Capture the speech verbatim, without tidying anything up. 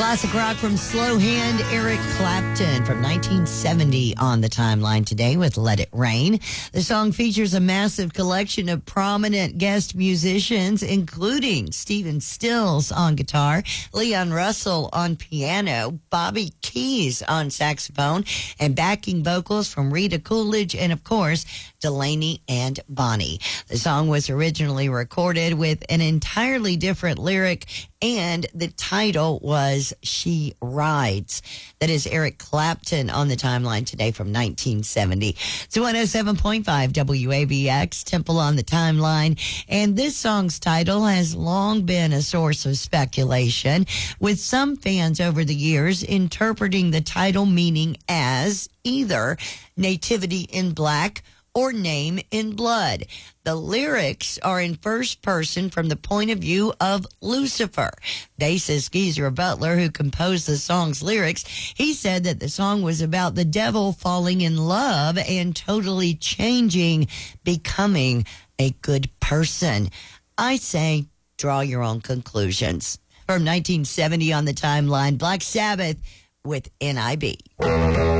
Classic rock from Slow Hand, Eric Clapton from nineteen seventy on the timeline today with Let It Rain. The song features a massive collection of prominent guest musicians, including Stephen Stills on guitar, Leon Russell on piano, Bobby Keys on saxophone, and backing vocals from Rita Coolidge and, of course, Delaney and Bonnie. The song was originally recorded with an entirely different lyric, and the title was She Rides. That is Eric Clapton on the timeline today from nineteen seventy. It's one oh seven point five W A B X, Temple on the timeline. And this song's title has long been a source of speculation, with some fans over the years interpreting the title meaning as either Nativity in Black or Name in Blood. The lyrics are in first person from the point of view of Lucifer. Bassist Geezer Butler, who composed the song's lyrics, he said that the song was about the devil falling in love and totally changing, becoming a good person. I say, draw your own conclusions. From nineteen seventy on the timeline, Black Sabbath with N I B.